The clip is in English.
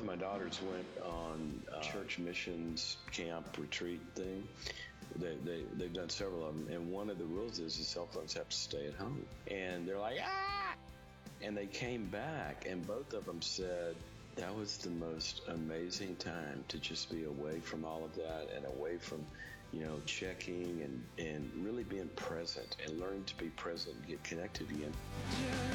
Both of my daughters went on church missions camp retreat thing. They've done several of them, and one of the rules is the cell phones have to stay at home. And they're like, ah! And they came back, and both of them said, that was the most amazing time to just be away from all of that and away from, checking and really being present and learning to be present and get connected again.